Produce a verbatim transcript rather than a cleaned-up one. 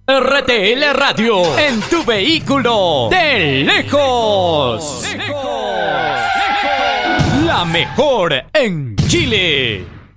R T L Radio, en tu vehículo, de lejos. La mejor en Chile.